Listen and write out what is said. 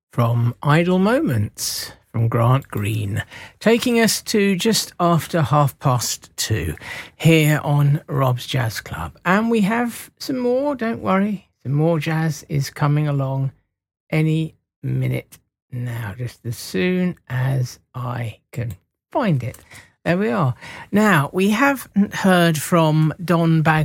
from Idle Moments from Grant Green, taking us to just after 2:30 here on Rob's Jazz Club. And we have some more, don't worry, some more jazz is coming along any minute now, just as soon as I can find it. There we are. Now, we haven't heard from Don Bag